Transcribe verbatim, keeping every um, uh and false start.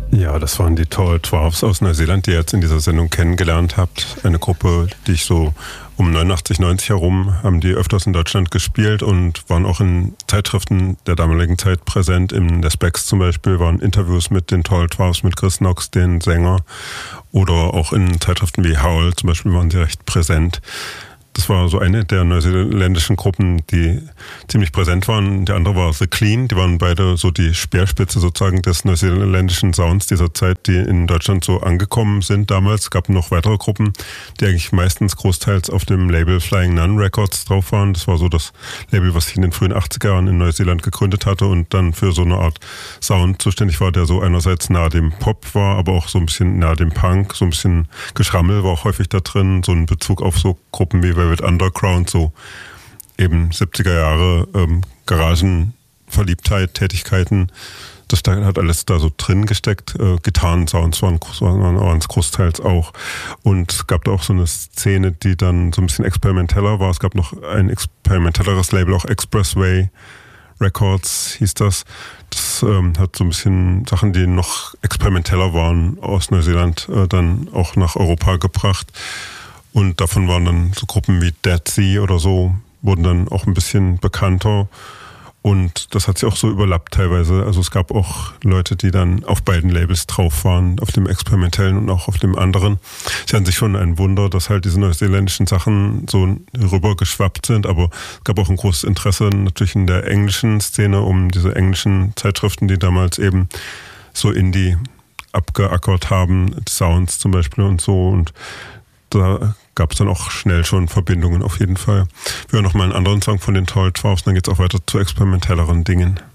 Ja, das waren die Tall Twelves aus Neuseeland, die ihr jetzt in dieser Sendung kennengelernt habt. Eine Gruppe, die ich so um neunundachtzig, neunzig herum, haben die öfters in Deutschland gespielt und waren auch in Zeitschriften der damaligen Zeit präsent. In der Specs zum Beispiel waren Interviews mit den Tall Twelves, mit Chris Knox, den Sänger. Oder auch in Zeitschriften wie Howl zum Beispiel waren sie recht präsent. Das war so eine der neuseeländischen Gruppen, die ziemlich präsent waren. Der andere war The Clean. Die waren beide so die Speerspitze sozusagen des neuseeländischen Sounds dieser Zeit, die in Deutschland so angekommen sind damals. Es gab noch weitere Gruppen, die eigentlich meistens großteils auf dem Label Flying Nun Records drauf waren. Das war so das Label, was sich in den frühen achtziger Jahren in Neuseeland gegründet hatte und dann für so eine Art Sound zuständig war, der so einerseits nahe dem Pop war, aber auch so ein bisschen nahe dem Punk. So ein bisschen Geschrammel war auch häufig da drin. So ein Bezug auf so Gruppen wie Velvet Underground, so eben siebziger Jahre ähm, Garagenverliebtheit, Tätigkeiten. Das da hat alles da so drin gesteckt. Äh, Gitarren-Sounds waren, waren es großteils auch. Und es gab da auch so eine Szene, die dann so ein bisschen experimenteller war. Es gab noch ein experimentelleres Label, auch Expressway Records hieß das. Das ähm, hat so ein bisschen Sachen, die noch experimenteller waren, aus Neuseeland äh, dann auch nach Europa gebracht. Und davon waren dann so Gruppen wie Dead Sea oder so, wurden dann auch ein bisschen bekannter. Und das hat sich auch so überlappt teilweise. Also es gab auch Leute, die dann auf beiden Labels drauf waren, auf dem experimentellen und auch auf dem anderen. Ist ja an sich schon ein Wunder, dass halt diese neuseeländischen Sachen so rübergeschwappt sind. Aber es gab auch ein großes Interesse natürlich in der englischen Szene um diese englischen Zeitschriften, die damals eben so Indie abgeackert haben, Sounds zum Beispiel und so. Und da gab es dann auch schnell schon Verbindungen auf jeden Fall. Wir hören noch mal einen anderen Song von den Tall Twelves, dann geht es auch weiter zu experimentelleren Dingen.